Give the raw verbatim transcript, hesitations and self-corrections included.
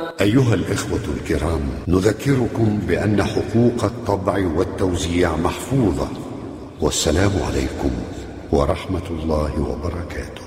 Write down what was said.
أيها الإخوة الكرام، نذكركم بأن حقوق الطبع والتوزيع محفوظة. والسلام عليكم ورحمة الله وبركاته.